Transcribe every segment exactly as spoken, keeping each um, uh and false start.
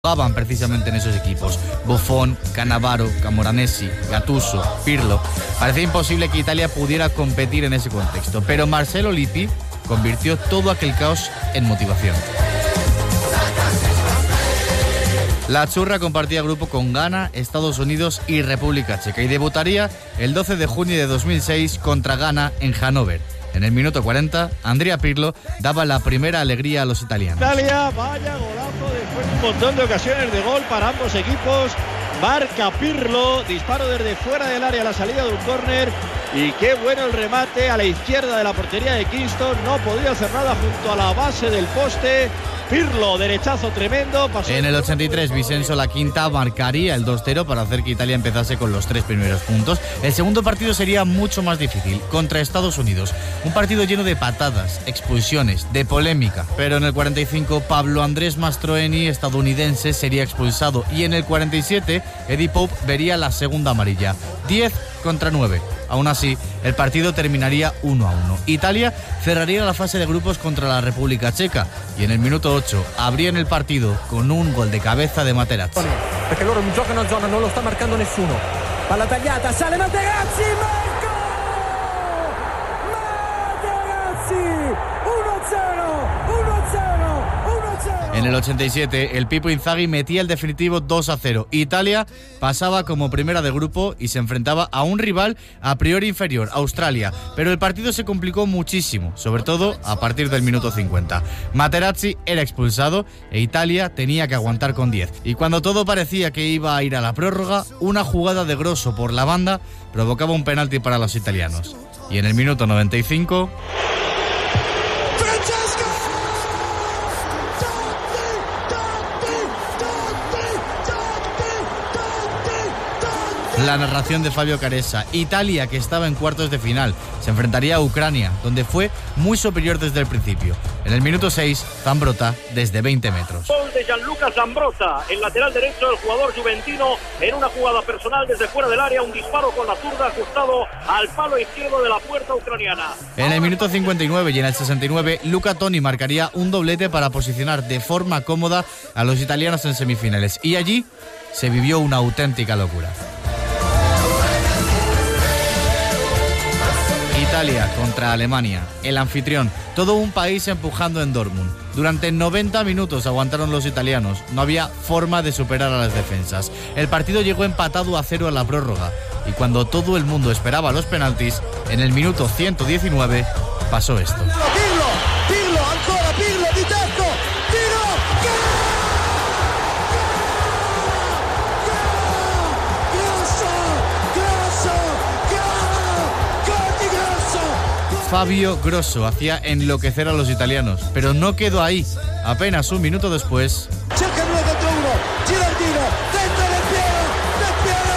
jugaban precisamente en esos equipos. Buffon, Cannavaro, Camoranesi, Gattuso, Pirlo. Parecía imposible que Italia pudiera competir en ese contexto, pero Marcelo Lippi convirtió todo aquel caos en motivación. La Azzurra compartía grupo con Ghana, Estados Unidos y República Checa y debutaría el doce de junio de dos mil seis contra Ghana en Hannover. En el minuto cuarenta, Andrea Pirlo daba la primera alegría a los italianos. Italia, vaya golazo después de un montón de ocasiones de gol para ambos equipos. Marca Pirlo, disparo desde fuera del área a la salida de un córner. Y qué bueno el remate a la izquierda de la portería de Kingston. No podía hacer nada junto a la base del poste. Pirlo, derechazo tremendo. Pasó en el ochenta y tres, Vicenzo La Quinta marcaría el dos cero para hacer que Italia empezase con los tres primeros puntos. El segundo partido sería mucho más difícil, contra Estados Unidos. Un partido lleno de patadas, expulsiones, de polémica. Pero en el cuarenta y cinco, Pablo Andrés Mastroeni, estadounidense, sería expulsado. Y en el cuarenta y siete, Eddie Pope vería la segunda amarilla. diez contra nueve. Aún así, el partido terminaría uno a uno. Italia cerraría la fase de grupos contra la República Checa y en el minuto ocho abrían el partido con un gol de cabeza de Materazzi. Perché loro giocano a zona, non lo sta marcando nessuno. Palla tagliata, sale Materazzi, Marco! Materazzi! uno cero, uno cero, uno cero. En el ochenta y siete, el Pipo Inzaghi metía el definitivo dos a cero. Italia pasaba como primera de grupo y se enfrentaba a un rival a priori inferior, Australia. Pero el partido se complicó muchísimo, sobre todo a partir del minuto cincuenta. Materazzi era expulsado e Italia tenía que aguantar con diez. Y cuando todo parecía que iba a ir a la prórroga, una jugada de Grosso por la banda provocaba un penalti para los italianos. Y en el minuto noventa y cinco... la narración de Fabio Caressa. Italia, que estaba en cuartos de final, se enfrentaría a Ucrania, donde fue muy superior desde el principio. En el minuto seis, Zambrotta desde veinte metros. Gol de Gianluca Zambrotta, el lateral derecho del jugador juventino, en una jugada personal desde fuera del área, un disparo con la zurda ajustado al palo izquierdo de la puerta ucraniana. En el minuto cincuenta y nueve y en el sesenta y nueve, Luca Toni marcaría un doblete para posicionar de forma cómoda a los italianos en semifinales. Y allí se vivió una auténtica locura. Italia contra Alemania, el anfitrión, todo un país empujando en Dortmund. Durante noventa minutos aguantaron los italianos, no había forma de superar a las defensas. El partido llegó empatado a cero a la prórroga y cuando todo el mundo esperaba los penaltis, en el minuto ciento diecinueve pasó esto. Pirlo, Pirlo, ancora Pirlo di tacco, tiro, Fabio Grosso hacía enloquecer a los italianos, pero no quedó ahí. Apenas un minuto después... cerca uno contra uno, Girardino, dentro del Piero, del Piero,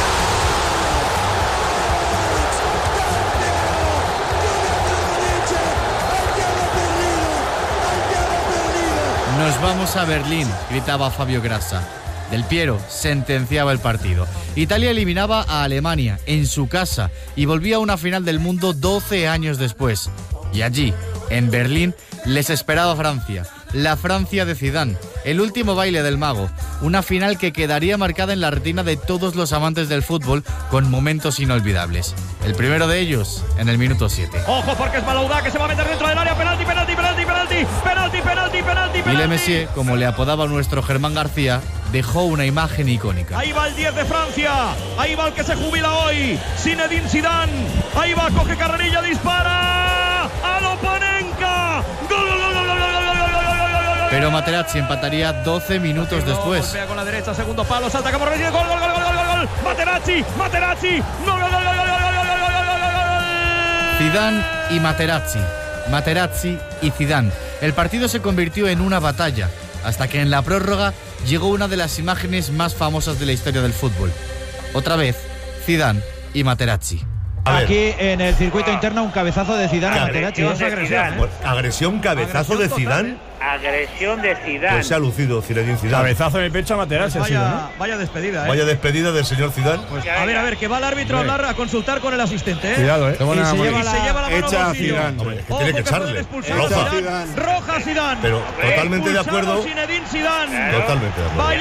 Nos vamos a Berlín, gritaba Fabio Grassa. Del Piero sentenciaba el partido. Italia eliminaba a Alemania en su casa y volvía a una final del mundo doce años después. Y allí, en Berlín, les esperaba Francia. La Francia de Zidane, el último baile del mago. Una final que quedaría marcada en la retina de todos los amantes del fútbol con momentos inolvidables. El primero de ellos, en el minuto siete. Ojo porque es Malaudá que se va a meter dentro del área. Penalti, penalti, penalti, penalti, penalti, penalti, penalti, penalti. Le Messier, como le apodaba nuestro Germán García, dejó una imagen icónica. Ahí va el diez de Francia, ahí va el que se jubila hoy, Zinedine Zidane. Ahí va, coge carrerilla, dispara a Lopanenka. Gol, gol, gol, gol, gol, gol, gol, gol, gol. Pero Materazzi empataría doce minutos después. Golpea con la derecha, segundo palo, salta Camoranesi, gol, gol, gol, gol, gol, gol, gol. Materazzi, Materazzi, gol, gol, gol, gol, gol, gol, gol, gol, gol, gol, gol. Zidane y Materazzi, Materazzi y Zidane. El partido se convirtió en una batalla, hasta que en la prórroga llegó una de las imágenes más famosas de la historia del fútbol. Otra vez, Zidane y Materazzi. Aquí en el circuito ah. interno un cabezazo de Zidane a Materazzi. Agresión, agresión, ¿eh? agresión, cabezazo agresión de Zidane. Agresión de Zidane. Pues se ha lucido Zinedine Zidane. Cabezazo en el pecho a Materazzi. Pues vaya, sido, ¿no? vaya despedida, ¿eh? Vaya despedida del señor Zidane. Pues, a ver, a ver, que va el árbitro a hablar, a consultar con el asistente, ¿eh? Cuidado, ¿eh? Y se, lleva la, se lleva la mano Echa a Zidane. Hombre, es que tiene que echarle. Roja Zidane. Roja Zidane. Pero totalmente de acuerdo. Zinedine Zidane. Totalmente de acuerdo. Vaya